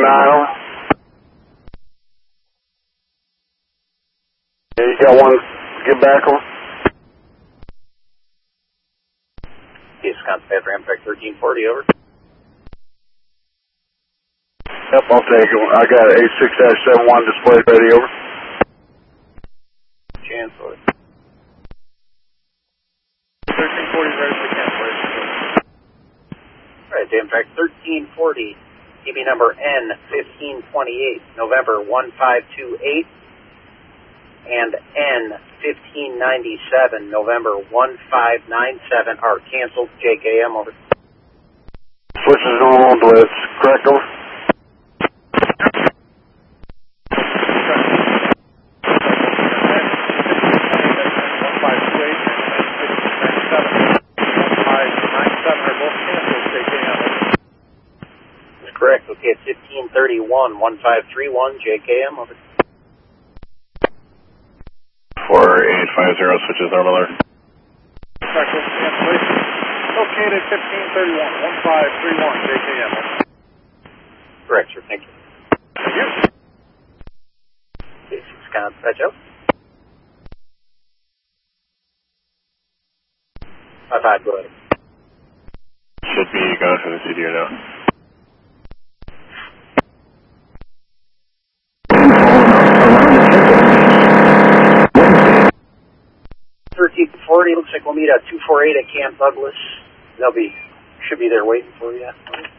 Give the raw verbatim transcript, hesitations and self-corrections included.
nine. Yeah, you got one, get back on. Case contact Ramtech thirteen forty, over. Yep, I'll take it. I got an A six seven one display ready, over. Chancellor. thirteen forty is ready for cancellation. Alright, Amtrak thirteen forty, T V number N fifteen twenty-eight, November one five two eight, and N fifteen ninety-seven, November one five nine seven are canceled. J K M, over. Switches normal blitz, correct, over. Correct. Okay, at fifteen thirty-one, one five three one, J K M, over. four eight five zero, switches normal alert. Cancellation. Located fifteen thirty-one, one five three one, J K M, over. Correct, sir. Thank you. Thank you. Okay, six contact out. Five five, go ahead. Should be going for the C D R now. thirteen forty, looks like we'll meet at two four eight at Camp Douglas. They'll be, should be there waiting for you.